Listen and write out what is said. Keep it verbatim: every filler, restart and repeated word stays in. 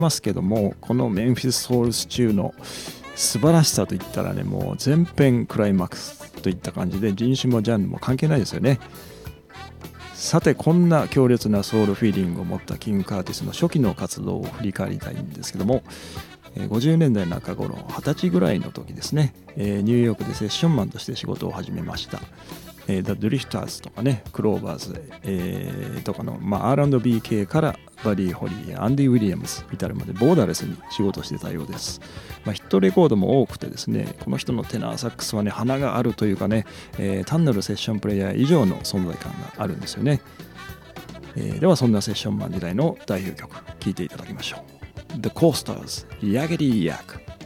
ますけども、このメンフィスソウルスチューの素晴らしさといったらね、もう全編クライマックスといった感じで、人種もジャンルも関係ないですよね。さて、こんな強烈なソウルフィーリングを持ったキング・カーティスの初期の活動を振り返りたいんですけども、ごじゅうねんだい中頃、はたちぐらいの時ですね、ニューヨークでセッションマンとして仕事を始めました。The Drifters とかね、クローバーズ、えー、とかの、まあ、アールアンドビー 系からバディ・ホリーやアンディ・ウィリアムズ至るまでボーダーレスに仕事してたようです。まあ、ヒットレコードも多くてですね、この人のテナーサックスはね、花があるというかね、えー、単なるセッションプレイヤー以上の存在感があるんですよね。えー、ではそんなセッションマン時代の代表曲聴いていただきましょう。The Coasters、Yakety Yak。